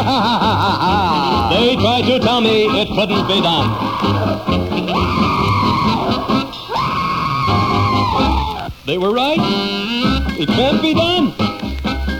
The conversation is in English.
They tried to tell me it couldn't be done. They were right. It can't be done.